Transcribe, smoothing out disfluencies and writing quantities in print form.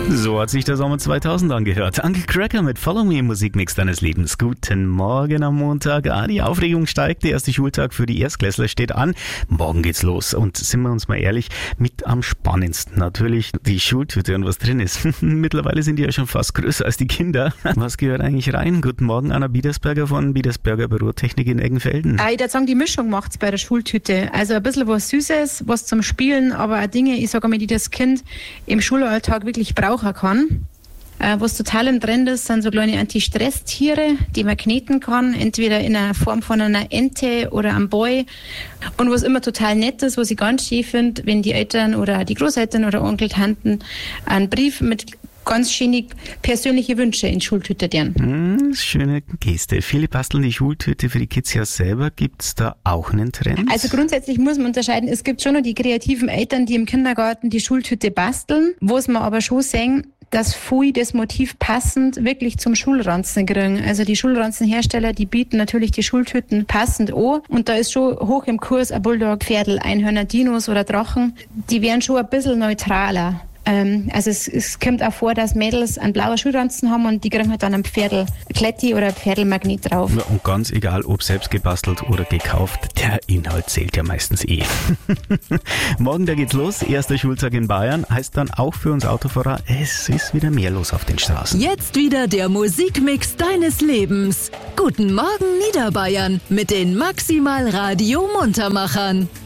So hat sich der Sommer 2000 angehört. Uncle Cracker mit Follow Me im Musikmix deines Lebens. Guten Morgen am Montag. Die Aufregung steigt. Der erste Schultag für die Erstklässler steht an. Morgen geht's los. Und sind wir uns mal ehrlich, mit am spannendsten natürlich die Schultüte und was drin ist. Mittlerweile sind die ja schon fast größer als die Kinder. Was gehört eigentlich rein? Guten Morgen, Anna Biedersberger von Biedersberger Bürotechnik in Eggenfelden. Ich würde sagen, die Mischung macht's bei der Schultüte. Also ein bisschen was Süßes, was zum Spielen, aber auch Dinge, ich sage mal, die das Kind im Schulalltag wirklich brauchen kann. Was total im Trend ist, sind so kleine Anti-Stress-Tiere, die man kneten kann, entweder in der Form von einer Ente oder einem Boy. Und was immer total nett ist, was ich ganz schön finde, wenn die Eltern oder die Großeltern oder Onkel, Tanten einen Brief mit ganz schöne persönliche Wünsche in die Schultüte deren. Schöne Geste. Viele basteln die Schultüte für die Kids ja selber. Gibt's da auch einen Trend? Also grundsätzlich muss man unterscheiden, es gibt schon noch die kreativen Eltern, die im Kindergarten die Schultüte basteln, wo es man aber schon sehen, dass viele das Motiv passend wirklich zum Schulranzen kriegen. Also die Schulranzenhersteller, die bieten natürlich die Schultüten passend an. Und da ist schon hoch im Kurs ein Bulldog, Pferdl, Einhörner, Dinos oder Drachen. Die wären schon ein bisschen neutraler. Also es kommt auch vor, dass Mädels einen blauen Schulranzen haben und die kriegen halt dann ein Pferdl Kletti oder ein Pferdl-Magnet drauf. Ja, und ganz egal, ob selbst gebastelt oder gekauft, der Inhalt zählt ja meistens eh. Morgen, da geht's los. Erster Schultag in Bayern. Heißt dann auch für uns Autofahrer, es ist wieder mehr los auf den Straßen. Jetzt wieder der Musikmix deines Lebens. Guten Morgen Niederbayern mit den Maximal Radio Muntermachern.